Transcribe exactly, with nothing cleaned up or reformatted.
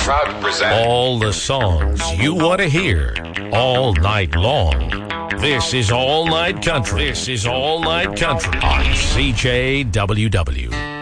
proud to present all the songs you want to hear all night long. This is All Night Country. This is All Night Country on C J W W.